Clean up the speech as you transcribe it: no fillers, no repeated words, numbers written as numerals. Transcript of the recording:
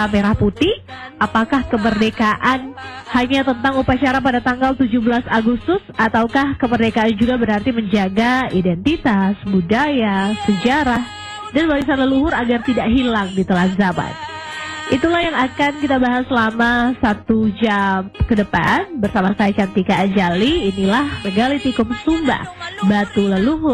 merah putih? Apakah kemerdekaan hanya tentang upacara pada tanggal 17 Agustus? Ataukah kemerdekaan juga berarti menjaga identitas, budaya, sejarah, dan warisan leluhur agar tidak hilang di telan zaman? Itulah yang akan kita bahas selama 1 jam ke depan bersama saya Cantika Anjali. Inilah Megalitikum Sumba, Batu Leluhur.